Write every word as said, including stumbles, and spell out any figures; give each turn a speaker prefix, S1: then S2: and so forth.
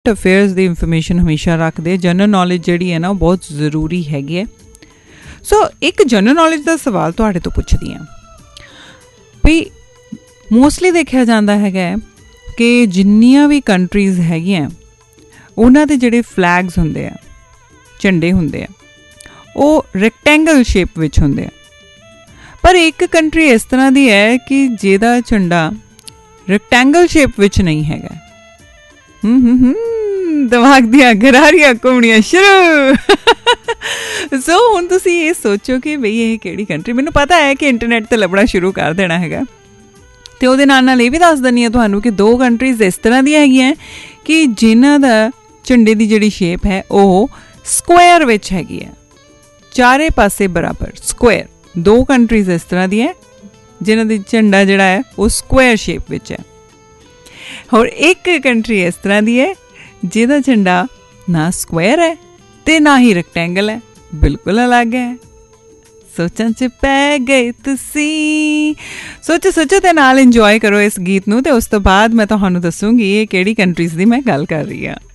S1: Affairs ਦੀ information ਹਮੇਸ਼ਾ ਰੱਖਦੇ। General knowledge ਜਿਹੜੀ ਹੈ ਨਾ ਉਹ ਬਹੁਤ ਜ਼ਰੂਰੀ ਹੈਗੀ ਹੈ। ਸੋ ਇੱਕ ਜਨਰਲ ਨੌਲੇਜ ਦਾ ਸਵਾਲ ਤੁਹਾਡੇ ਤੋਂ ਪੁੱਛਦੀ ਹਾਂ ਵੀ ਮੋਸਟਲੀ ਦੇਖਿਆ ਜਾਂਦਾ ਹੈਗਾ ਕਿ ਜਿੰਨੀਆਂ ਵੀ ਕੰਟਰੀਜ਼ ਹੈਗੀਆਂ ਉਹਨਾਂ ਦੇ ਜਿਹੜੇ ਫਲੈਗਸ ਹੁੰਦੇ ਆ, ਝੰਡੇ ਹੁੰਦੇ ਆ, ਉਹ ਰੈਕਟੈਂਗਲ ਸ਼ੇਪ ਵਿੱਚ ਹੁੰਦੇ ਆ। ਪਰ ਇੱਕ ਕੰਟਰੀ ਇਸ ਤਰ੍ਹਾਂ ਦੀ ਹੈ ਕਿ ਜਿਹਦਾ ਝੰਡਾ ਰੈਕਟੈਂਗਲ ਸ਼ੇਪ ਵਿੱਚ ਨਹੀਂ ਹੈਗਾ। ਹੂੰ ਹੂੰ ਹੂੰ ਦਿਮਾਗ ਦੀਆਂ ਗਰਾਰੀਆਂ ਘੁੰਮਣੀਆਂ ਸ਼ੁਰੂ। ਸੋ ਹੁਣ ਤੁਸੀਂ ਇਹ ਸੋਚੋ ਕਿ ਬਈ ਇਹ ਕਿਹੜੀ ਕੰਟਰੀ। ਮੈਨੂੰ ਪਤਾ ਹੈ ਕਿ ਇੰਟਰਨੈਟ 'ਤੇ ਲੱਭਣਾ ਸ਼ੁਰੂ ਕਰ ਦੇਣਾ ਹੈਗਾ, ਅਤੇ ਉਹਦੇ ਨਾਲ ਨਾਲ ਇਹ ਵੀ ਦੱਸ ਦਿੰਦੀ ਹਾਂ ਤੁਹਾਨੂੰ ਕਿ ਦੋ ਕੰਟਰੀਜ਼ ਇਸ ਤਰ੍ਹਾਂ ਦੀਆਂ ਹੈਗੀਆਂ ਕਿ ਜਿਨ੍ਹਾਂ ਦਾ ਝੰਡੇ ਦੀ ਜਿਹੜੀ ਸ਼ੇਪ ਹੈ ਉਹ ਸਕੁਐਰ ਵਿੱਚ ਹੈਗੀ ਹੈ, ਚਾਰੇ ਪਾਸੇ ਬਰਾਬਰ ਸਕੁਐਰ। ਦੋ ਕੰਟਰੀਜ਼ ਇਸ ਤਰ੍ਹਾਂ ਦੀਆਂ ਜਿਨ੍ਹਾਂ ਦੀ ਝੰਡਾ ਜਿਹੜਾ ਹੈ ਉਹ ਸਕੁਐਰ ਸ਼ੇਪ ਵਿੱਚ ਹੈ। ਹੋਰ ਇੱਕ ਕੰਟਰੀ ਇਸ ਤਰ੍ਹਾਂ ਦੀ ਹੈ ਜਿਹਦਾ ਝੰਡਾ ਨਾ ਸਕੁਐਰ ਹੈ ਅਤੇ ਨਾ ਹੀ ਰੈਕਟੈਂਗਲ ਹੈ, ਬਿਲਕੁਲ ਅਲੱਗ ਹੈ। ਸੋਚਾਂ 'ਚ ਪੈ ਗਏ ਤੁਸੀਂ। ਸੋਚੋ ਸੋਚੋ ਅਤੇ ਨਾਲ ਇੰਜੋਏ ਕਰੋ ਇਸ ਗੀਤ ਨੂੰ, ਅਤੇ ਉਸ ਤੋਂ ਬਾਅਦ ਮੈਂ ਤੁਹਾਨੂੰ ਦੱਸੂੰਗੀ ਇਹ ਕਿਹੜੀ ਕੰਟਰੀਜ਼ ਦੀ ਮੈਂ ਗੱਲ ਕਰ ਰਹੀ ਹਾਂ।